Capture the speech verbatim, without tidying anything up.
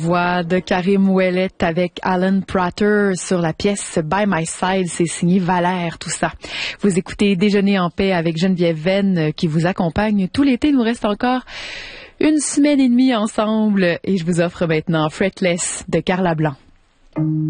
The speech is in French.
Voix de Karim Ouellet avec Alan Prater sur la pièce By My Side, c'est signé Valère, tout ça. Vous écoutez Déjeuner en paix avec Geneviève Venn qui vous accompagne tout l'été. Il nous reste encore une semaine et demie ensemble et je vous offre maintenant Fretless de Carla Blanc.